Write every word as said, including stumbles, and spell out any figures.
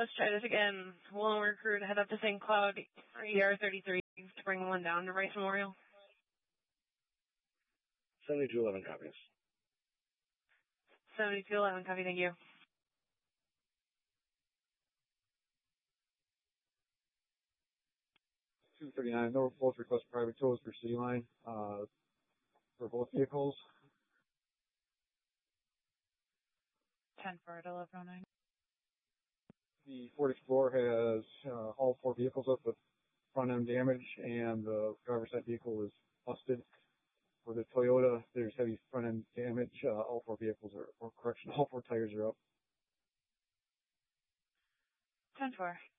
Let's try this again. One recruit head up to Saint Cloud, E R thirty-three, to bring one down to Rice Memorial. seventy-two eleven copies. seventy-two eleven, copy, thank you. two thirty-nine, no both request private tows for City Line, uh, for both vehicles. ten four at eleven oh nine. The Ford Explorer has uh, all four vehicles up with front end damage, and the driver's side vehicle is busted. For the Toyota, there's heavy front end damage. Uh, all four vehicles are, or correction, all four tires are up. ten four.